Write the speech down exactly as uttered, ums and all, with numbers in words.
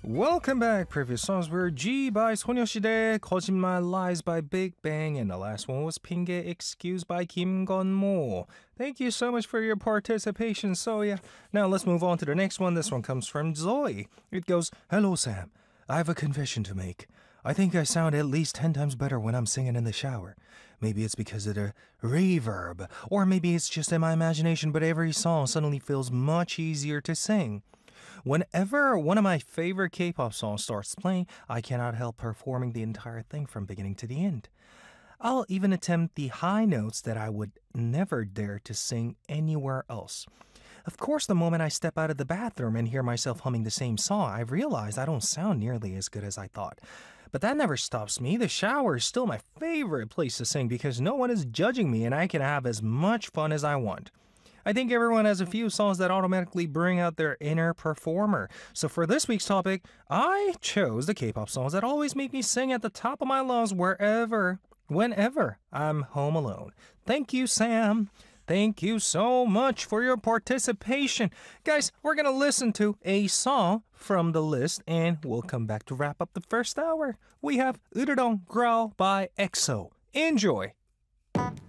Welcome back. Previous songs were G by 소녀시대, 거짓말 Lies by Big Bang, and the last one was 핑계 Excuse by Kim Gun-mo. Thank you so much for your participation, Soya. Now let's move on to the next one. This one comes from Zoe. It goes, Hello Sam, I have a confession to make. I think I sound at least ten times better when I'm singing in the shower. Maybe it's because of the reverb, or maybe it's just in my imagination, but every song suddenly feels much easier to sing. Whenever one of my favorite K-pop songs starts playing, I cannot help performing the entire thing from beginning to the end. I'll even attempt the high notes that I would never dare to sing anywhere else. Of course, the moment I step out of the bathroom and hear myself humming the same song, I realize I don't sound nearly as good as I thought. But that never stops me. The shower is still my favorite place to sing because no one is judging me and I can have as much fun as I want. I think everyone has a few songs that automatically bring out their inner performer. So for this week's topic, I chose the K-pop songs that always make me sing at the top of my lungs wherever, whenever I'm home alone. Thank you, Sam. Thank you so much for your participation. Guys, we're going to listen to a song from the list and we'll come back to wrap up the first hour. We have Urudong Growl by EXO. Enjoy.